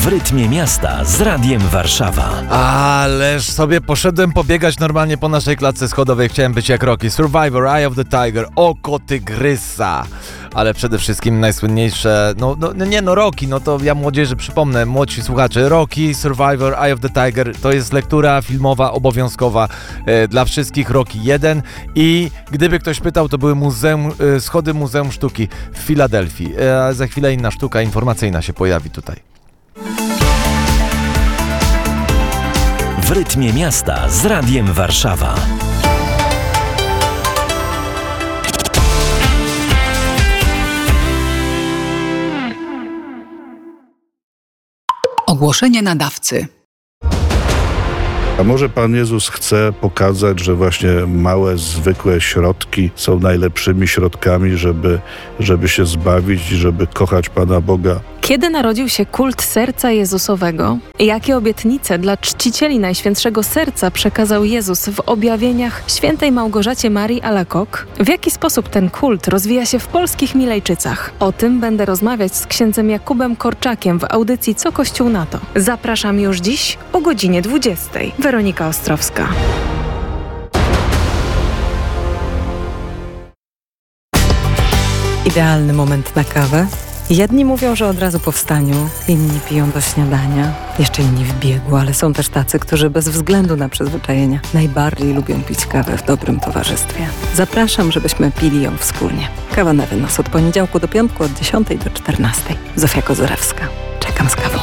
rytmie miasta z Radiem Warszawa. Ależ sobie poszedłem pobiegać normalnie po naszej klatce schodowej. Chciałem być jak Rocky. Survivor, Eye of the Tiger, oko tygrysa. Ale przede wszystkim najsłynniejsze, Rocky, to ja młodzieży przypomnę, młodsi słuchacze, Rocky, Survivor, Eye of the Tiger, to jest lektura filmowa obowiązkowa dla wszystkich, Rocky 1 i gdyby ktoś pytał, to były schody Muzeum Sztuki w Filadelfii. Za chwilę inna sztuka informacyjna się pojawi tutaj. W rytmie miasta z Radiem Warszawa. Ogłoszenie nadawcy. A może Pan Jezus chce pokazać, że właśnie małe, zwykłe środki są najlepszymi środkami, żeby się zbawić, żeby kochać Pana Boga? Kiedy narodził się kult Serca Jezusowego? Jakie obietnice dla czcicieli Najświętszego Serca przekazał Jezus w objawieniach świętej Małgorzacie Marii Alacoque? W jaki sposób ten kult rozwija się w polskich Milejczycach? O tym będę rozmawiać z księdzem Jakubem Korczakiem w audycji Co Kościół na to. Zapraszam już dziś o godzinie 20. Weronika Ostrowska. Idealny moment na kawę. Jedni mówią, że od razu po wstaniu, inni piją do śniadania, jeszcze inni w biegu, ale są też tacy, którzy bez względu na przyzwyczajenia najbardziej lubią pić kawę w dobrym towarzystwie. Zapraszam, żebyśmy pili ją wspólnie. Kawa na wynos od poniedziałku do piątku od 10 do 14. Zofia Kozorewska. Czekam z kawą.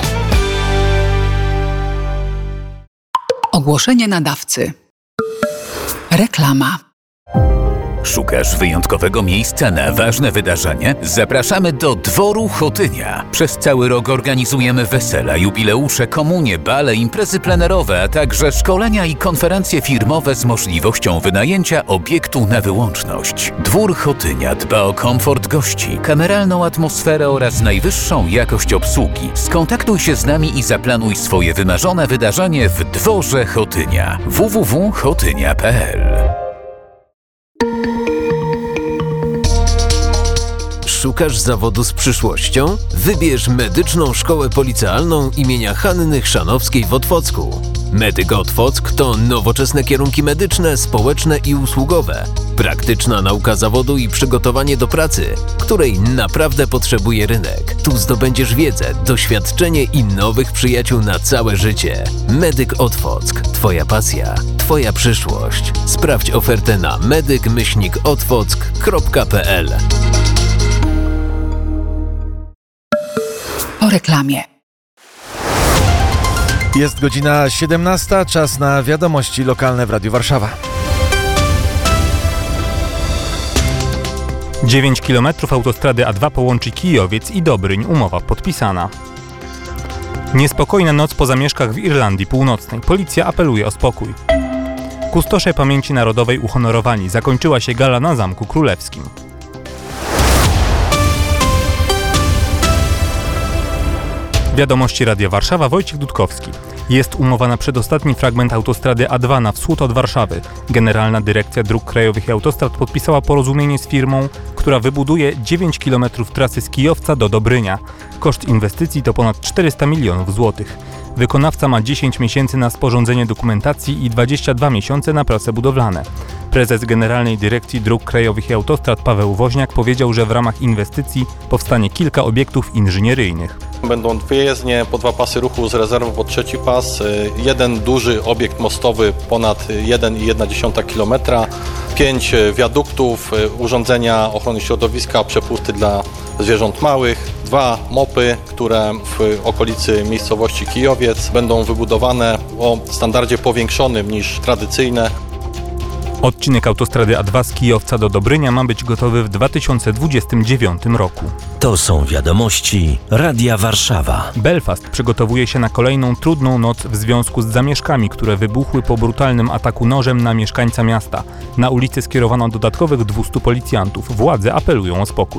Ogłoszenie nadawcy. Reklama. Szukasz wyjątkowego miejsca na ważne wydarzenie? Zapraszamy do Dworu Chotynia. Przez cały rok organizujemy wesela, jubileusze, komunie, bale, imprezy plenerowe, a także szkolenia i konferencje firmowe z możliwością wynajęcia obiektu na wyłączność. Dwór Chotynia dba o komfort gości, kameralną atmosferę oraz najwyższą jakość obsługi. Skontaktuj się z nami i zaplanuj swoje wymarzone wydarzenie w Dworze Chotynia. www.chotynia.pl. Szukasz zawodu z przyszłością? Wybierz Medyczną Szkołę Policealną imienia Hanny Chrzanowskiej w Otwocku. Medyk Otwock to nowoczesne kierunki medyczne, społeczne i usługowe. Praktyczna nauka zawodu i przygotowanie do pracy, której naprawdę potrzebuje rynek. Tu zdobędziesz wiedzę, doświadczenie i nowych przyjaciół na całe życie. Medyk Otwock. Twoja pasja, Twoja przyszłość. Sprawdź ofertę na medyk-otwock.pl. Po reklamie. Jest godzina 17, czas na wiadomości lokalne w Radiu Warszawa. 9 km autostrady A2 połączy Kijowiec i Dobryń. Umowa podpisana. Niespokojna noc po zamieszkach w Irlandii Północnej. Policja apeluje o spokój. Kustosze Pamięci Narodowej uhonorowani. Zakończyła się gala na Zamku Królewskim. Wiadomości Radia Warszawa, Wojciech Dudkowski. Jest umowa na przedostatni fragment autostrady A2 na wschód od Warszawy. Generalna Dyrekcja Dróg Krajowych i Autostrad podpisała porozumienie z firmą, która wybuduje 9 km trasy z Kijowca do Dobrynia. Koszt inwestycji to ponad 400 milionów złotych. Wykonawca ma 10 miesięcy na sporządzenie dokumentacji i 22 miesiące na prace budowlane. Prezes Generalnej Dyrekcji Dróg Krajowych i Autostrad Paweł Woźniak powiedział, że w ramach inwestycji powstanie kilka obiektów inżynieryjnych. Będą dwie jezdnie po 2 pasy ruchu z rezerwą pod trzeci pas, jeden duży obiekt mostowy ponad 1,1 km, 5 wiaduktów, urządzenia ochrony środowiska, przepusty dla zwierząt małych, 2 mopy, które w okolicy miejscowości Kijowiec będą wybudowane o standardzie powiększonym niż tradycyjne. Odcinek autostrady A2 z Kijowca do Dobrynia ma być gotowy w 2029 roku. To są wiadomości Radia Warszawa. Belfast przygotowuje się na kolejną trudną noc w związku z zamieszkami, które wybuchły po brutalnym ataku nożem na mieszkańca miasta. Na ulicy skierowano dodatkowych 200 policjantów. Władze apelują o spokój.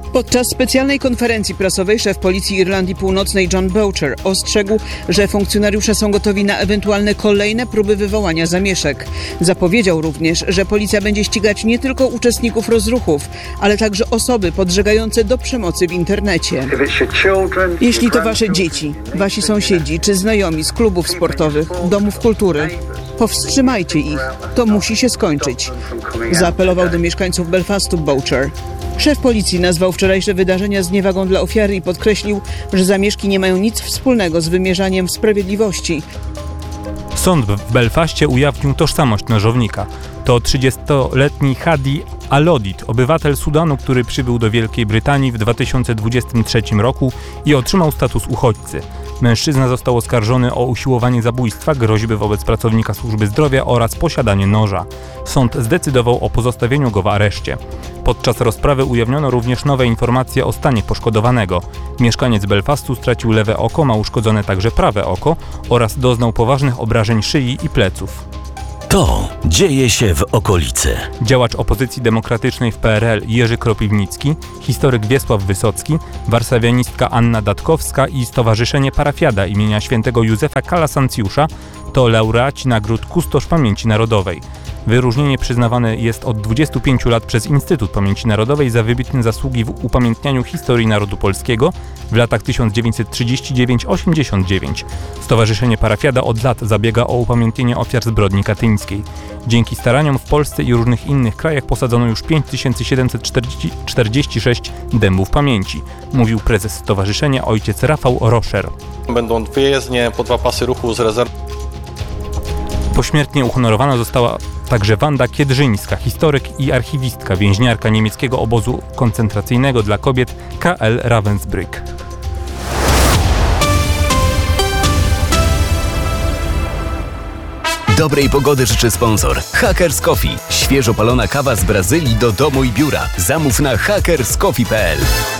Podczas specjalnej konferencji prasowej szef Policji Irlandii Północnej John Boucher ostrzegł, że funkcjonariusze są gotowi na ewentualne kolejne próby wywołania zamieszek. Zapowiedział również, że policja będzie ścigać nie tylko uczestników rozruchów, ale także osoby podżegające do przemocy w internecie. Jeśli to wasze dzieci, wasi sąsiedzi czy znajomi z klubów sportowych, domów kultury, powstrzymajcie ich. To musi się skończyć. Zaapelował do mieszkańców Belfastu Boucher. Szef policji nazwał wczorajsze wydarzenia zniewagą dla ofiary i podkreślił, że zamieszki nie mają nic wspólnego z wymierzaniem sprawiedliwości. Sąd w Belfaście ujawnił tożsamość nożownika. To 30-letni Hadi Alodit, obywatel Sudanu, który przybył do Wielkiej Brytanii w 2023 roku i otrzymał status uchodźcy. Mężczyzna został oskarżony o usiłowanie zabójstwa, groźby wobec pracownika służby zdrowia oraz posiadanie noża. Sąd zdecydował o pozostawieniu go w areszcie. Podczas rozprawy ujawniono również nowe informacje o stanie poszkodowanego. Mieszkaniec Belfastu stracił lewe oko, ma uszkodzone także prawe oko oraz doznał poważnych obrażeń szyi i pleców. To dzieje się w okolicy. Działacz opozycji demokratycznej w PRL Jerzy Kropiwnicki, historyk Wiesław Wysocki, warszawianistka Anna Datkowska i Stowarzyszenie Parafiada imienia świętego Józefa Kalasancjusza to laureaci nagród Kustosz Pamięci Narodowej. Wyróżnienie przyznawane jest od 25 lat przez Instytut Pamięci Narodowej za wybitne zasługi w upamiętnianiu historii narodu polskiego w latach 1939-89. Stowarzyszenie Parafiada od lat zabiega o upamiętnienie ofiar zbrodni katyńskiej. Dzięki staraniom w Polsce i różnych innych krajach posadzono już 5746 dębów pamięci, mówił prezes stowarzyszenia ojciec Rafał Roscher. Będą dwie jezdnie po 2 pasy ruchu z rezerwy. Pośmiertnie uhonorowana została także Wanda Kiedrzyńska, historyk i archiwistka, więźniarka niemieckiego obozu koncentracyjnego dla kobiet KL Ravensbrück. Dobrej pogody życzy sponsor Hackers Coffee. Świeżo palona kawa z Brazylii do domu i biura. Zamów na hackerscoffee.pl.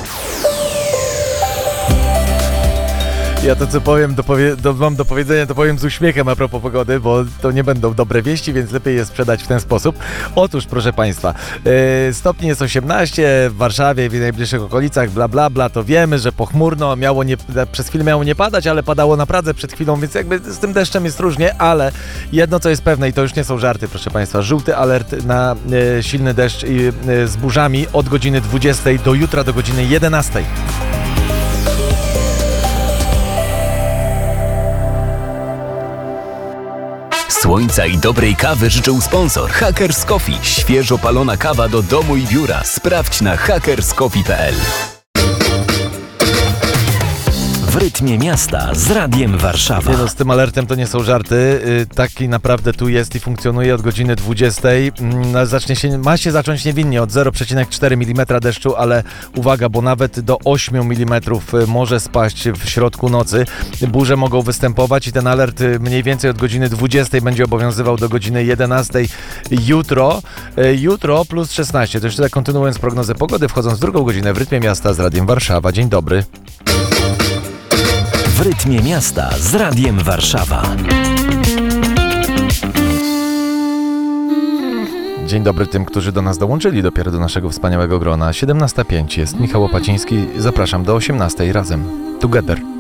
Ja to co powiem, mam do powiedzenia, to powiem z uśmiechem a propos pogody, bo to nie będą dobre wieści, więc lepiej je sprzedać w ten sposób. Otóż, proszę Państwa, stopni jest 18, w Warszawie i w najbliższych okolicach, bla bla bla, to wiemy, że pochmurno, przez chwilę miało nie padać, ale padało na Pradze przed chwilą, więc jakby z tym deszczem jest różnie, ale jedno co jest pewne i to już nie są żarty, proszę Państwa, żółty alert na silny deszcz z burzami od godziny 20 do jutra do godziny 11. Słońca i dobrej kawy życzył sponsor Hackers Coffee. Świeżo palona kawa do domu i biura. Sprawdź na hackerscoffee.pl. W rytmie miasta z Radiem Warszawa. Nie no, z tym alertem to nie są żarty. Taki naprawdę tu jest i funkcjonuje od godziny 20. Ma się zacząć niewinnie od 0,4 mm deszczu, ale uwaga, bo nawet do 8 mm może spaść w środku nocy. Burze mogą występować i ten alert mniej więcej od godziny 20 będzie obowiązywał do godziny 11 jutro. Jutro plus 16. To jeszcze tak kontynuując prognozę pogody, wchodząc w drugą godzinę w rytmie miasta z Radiem Warszawa. Dzień dobry. W rytmie miasta z Radiem Warszawa. Dzień dobry tym, którzy do nas dołączyli dopiero do naszego wspaniałego grona. 17:05 jest Michał Łopaciński. Zapraszam do 18:00 razem. Together.